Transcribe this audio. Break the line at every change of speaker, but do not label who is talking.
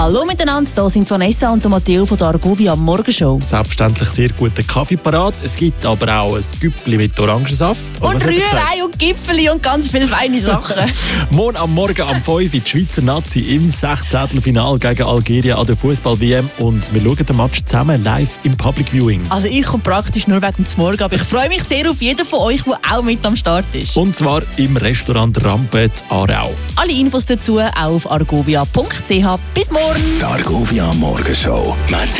Hallo miteinander, hier sind Vanessa und Matteo von der Argovia Morgenshow.
Selbstverständlich sehr guten Kaffee parat. Es gibt aber auch ein Güppli mit Orangensaft.
Und Rührei und Gipfeli und ganz viele feine Sachen.
Morgen am Morgen um 5 Uhr die Schweizer Nazi im 16. Finale gegen Algerien an der Fußball-WM. Und wir schauen den Match zusammen live im Public Viewing.
Also ich komme praktisch nur wegen des Morgen, aber ich freue mich sehr auf jeden von euch, der auch mit am Start ist.
Und zwar im Restaurant Rampe in Aarau.
Alle Infos dazu auch auf argovia.ch. Bis morgen!
Die Argovia Morgenshow.